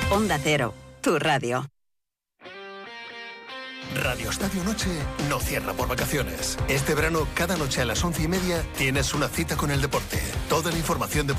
Onda Cero, tu radio. Radio Estadio Noche no cierra por vacaciones. Este verano, cada noche a las 11:30, tienes una cita con el deporte. Toda la información deportiva